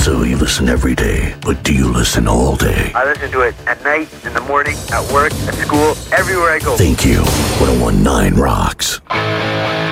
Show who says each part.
Speaker 1: So you listen every day, but do you listen all day?
Speaker 2: I listen to it at night, in the morning, at work, at school, everywhere I go.
Speaker 1: Thank you. 101.9 rocks.